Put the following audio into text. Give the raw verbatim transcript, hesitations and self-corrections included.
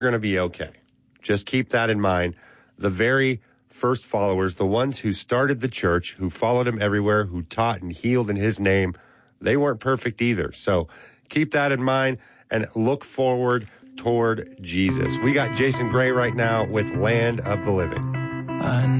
going to be okay. Just keep that in mind. The very first followers, the ones who started the church, who followed him everywhere, who taught and healed in his name, they weren't perfect either. So keep that in mind and look forward toward Jesus. We got Jason Gray right now with Land of the Living. I